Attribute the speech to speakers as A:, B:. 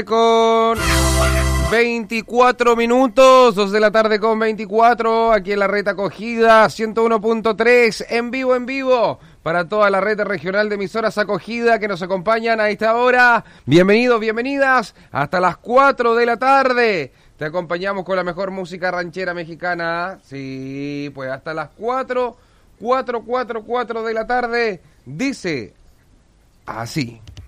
A: Con 24 minutos, 2 de la tarde con 24, aquí en la red acogida 101.3, en vivo, para toda la red regional de emisoras acogida que nos acompañan a esta hora. Bienvenidos, bienvenidas, hasta las 4 de la tarde. Te acompañamos con la mejor música ranchera mexicana. Sí, pues hasta las 4 de la tarde, dice así.